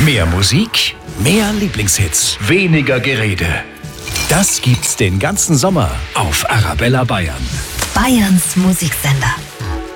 Mehr Musik, mehr Lieblingshits, weniger Gerede. Das gibt's den ganzen Sommer auf Arabella Bayern. Bayerns Musiksender.